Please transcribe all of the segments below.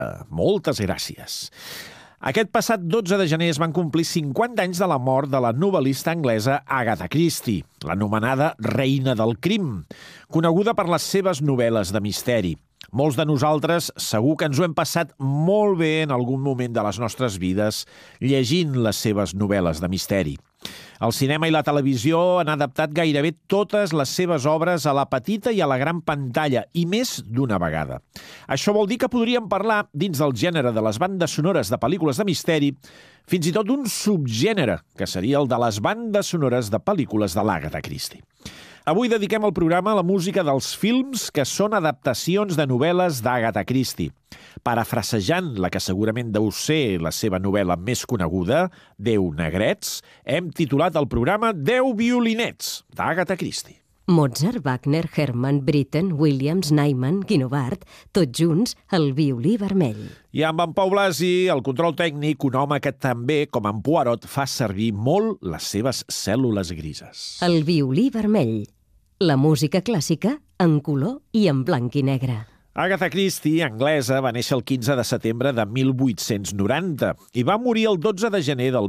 Moltes gràcies. Aquest passat 12 de gener es van complir 50 anys de la mort de la novel·lista anglesa Agatha Christie, l'anomenada Reina del Crim, coneguda per les seves novel·les de misteri. Molts de nosaltres segur que ens ho hem passat molt bé en algun moment de les nostres vides llegint les seves novel·les de misteri. El cinema i la televisió han adaptat gairebé totes les seves obres a la petita i a la gran pantalla, i més d'una vegada. Això vol dir que podríem parlar, dins del gènere de les bandes sonores de pel·lícules de misteri, fins i tot d'un subgènere, que seria el de les bandes sonores de pel·lícules de l'Agatha Christie. Avui dediquem el programa a la música dels films que són adaptacions de novel·les d'Agatha Christie. Parafrasejant la que segurament deu ser la seva novel·la més coneguda, 10 negrets, hem titulat el programa 10 violinets, d'Agatha Christie. Mozart, Wagner, Hermann, Britten, Williams, Nyman, Guinovart, tots junts, el violí vermell. I amb en Pau Blasi, el control tècnic, un home que també, com en Poirot, fa servir molt les seves cèl·lules grises. El violí vermell. La música clàssica en color i en blanc i negre. Agatha Christie, anglesa, va néixer el 15 de setembre de 1890 i va morir el 12 de gener del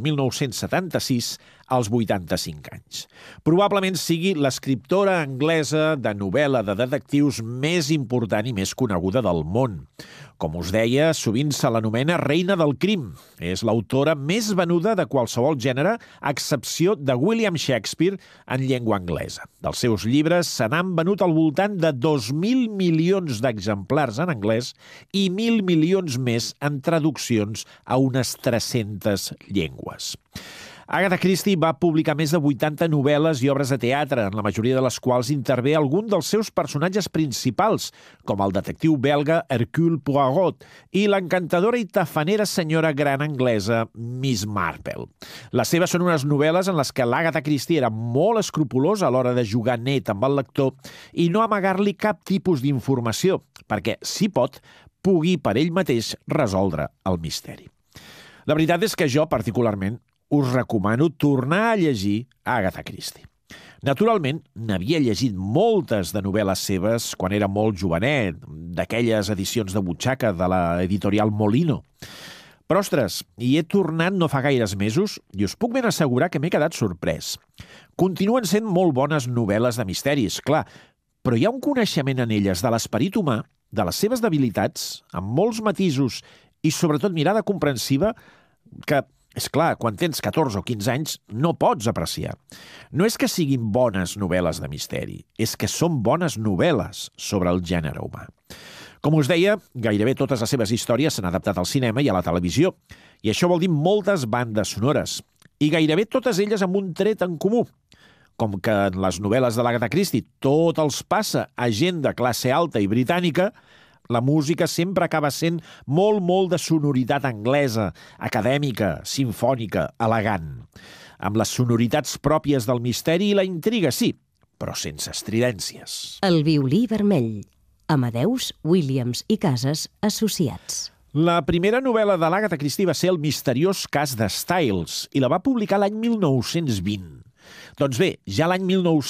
1976 als 85 anys. Probablement sigui l'escriptora anglesa de novel·la de detectius més important i més coneguda del món. Com us deia, sovint se l'anomena Reina del Crim. És l'autora més venuda de qualsevol gènere, a excepció de William Shakespeare en llengua anglesa. Dels seus llibres se n'han venut al voltant de 2.000 milions d'exemplars en anglès i 1.000 milions més en traduccions a unes 300 llengües. Agatha Christie va publicar més de 80 novel·les i obres de teatre, en la majoria de les quals intervé algun dels seus personatges principals, com el detectiu belga Hercule Poirot i l'encantadora i tafanera senyora gran anglesa Miss Marple. Les seves són unes novel·les en les que l'Agatha Christie era molt escrupulosa a l'hora de jugar net amb el lector i no amagar-li cap tipus d'informació, perquè, si pot, pugui per ell mateix resoldre el misteri. La veritat és que jo, particularment, us recomano tornar a llegir Agatha Christie. Naturalment, n'havia llegit moltes de novel·les seves quan era molt jovenet, d'aquelles edicions de butxaca de l'editorial Molino. Però, ostres, hi he tornat no fa gaires mesos i us puc ben assegurar que m'he quedat sorprès. Continuen sent molt bones novel·les de misteris, clar, però hi ha un coneixement en elles de l'esperit humà, de les seves debilitats, amb molts matisos i, sobretot, mirada comprensiva, que és clar, quan tens 14 o 15 anys no pots apreciar. No és que siguin bones novel·les de misteri, és que són bones novel·les sobre el gènere humà. Com us deia, gairebé totes les seves històries s'han adaptat al cinema i a la televisió, i això vol dir moltes bandes sonores, i gairebé totes elles amb un tret en comú. Com que en les novel·les de l'Agatha Christie tot els passa a gent de classe alta i britànica, la música sempre acaba sent molt de sonoritat anglesa, acadèmica, simfònica, elegant. Amb les sonoritats pròpies del misteri i la intriga, sí, però sense estridències. El violí vermell. Amadeus, Williams i Casas associats. La primera novel·la de l'Agatha Christie va ser El misteriós cas de Styles i la va publicar l'any 1920. Doncs bé, ja l'any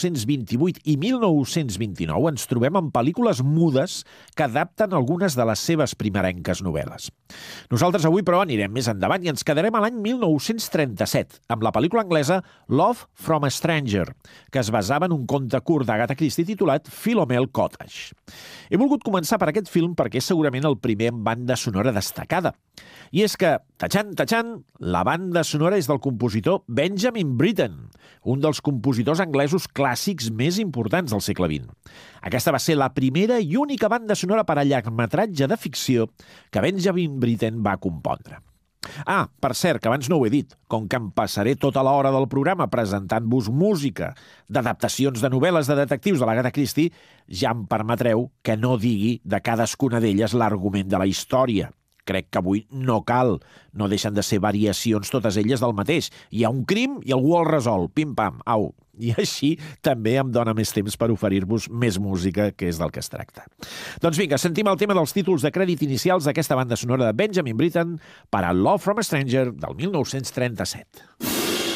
1928 i 1929 ens trobem en pel·lícules mudes que adapten algunes de les seves primerenques novel·les. Nosaltres avui, però, anirem més endavant i ens quedarem a l'any 1937, amb la pel·lícula anglesa Love from a Stranger, que es basava en un conte curt d'Agatha Christie titulat Philomel Cottage. He volgut començar per aquest film perquè és segurament el primer en banda sonora destacada. I és que, tatxan, la banda sonora és del compositor Benjamin Britten, un dels compositors anglesos clàssics més importants del segle XX. Aquesta va ser la primera i única banda sonora per a llargmetratge de ficció que Benjamin Britten va compondre. Ah, per cert, que abans no ho he dit, com que em passaré tota l'hora del programa presentant-vos música d'adaptacions de novel·les de detectius de l'Agatha Christie, ja em permetreu que no digui de cadascuna d'elles l'argument de la història. Crec que avui no cal, no deixen de ser variacions totes elles del mateix. Hi ha un crim i algú el resol, pim-pam, au. I així també em dóna més temps per oferir-vos més música, que és del que es tracta. Doncs vinga, sentim el tema dels títols de crèdit inicials d'aquesta banda sonora de Benjamin Britten per a Love from a Stranger del 1937.